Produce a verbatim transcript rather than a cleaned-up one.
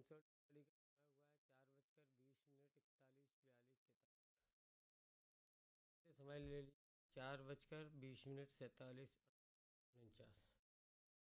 Console घड़ी का समय हुआ है चार बजकर बीस मिनट इकतालीस बयालीस तैतालीस से समय ले लीजिए चार बजकर बीस मिनट सैंतालीस उनचास।